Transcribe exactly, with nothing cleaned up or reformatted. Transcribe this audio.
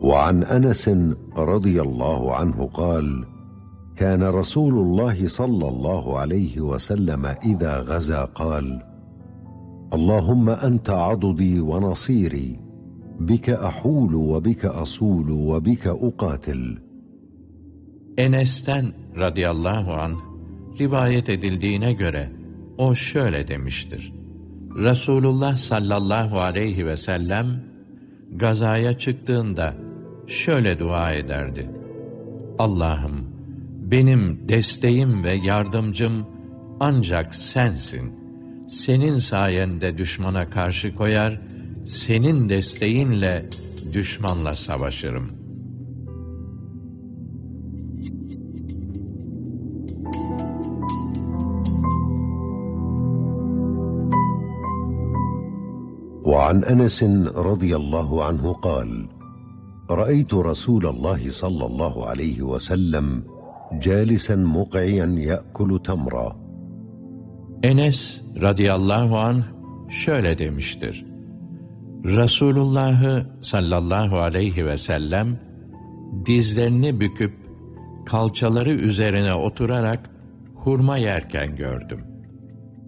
وعن أنس رضي الله عنه قال: كان رسول الله صلى الله عليه وسلم إذا غزا قال: اللهم أنت عضدي ونصيري، بك أحول وبك أصول وبك أقاتل. Enes'ten radıyallahu anh rivayet edildiğine göre o şöyle demiştir: Resulullah sallallahu aleyhi ve sellem gazaya çıktığında şöyle dua ederdi: Allah'ım, benim desteğim ve yardımcım ancak sensin. Senin sayende düşmana karşı koyar, senin desteğinle düşmanla savaşırım. وعن أنس رضي الله عنه قال: رأيت رسول الله صلى الله عليه وسلم جالسا مقعيا يأكل تمرا. Enes radıyallahu anh şöyle demiştir: Resulullah'ı sallallahu aleyhi ve sellem dizlerini büküp kalçaları üzerine oturarak hurma yerken gördüm.